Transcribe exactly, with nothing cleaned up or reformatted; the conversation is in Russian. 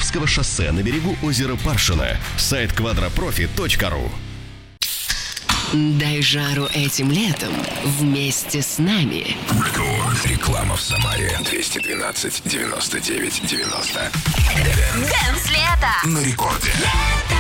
Кремлевского шоссе на берегу озера Паршина. Сайт квадропрофи точка ру. Дай жару этим летом вместе с нами. Реклама в Самаре. двести двенадцать девяносто девять девяносто. Дэнс лето. На рекорде. Лето.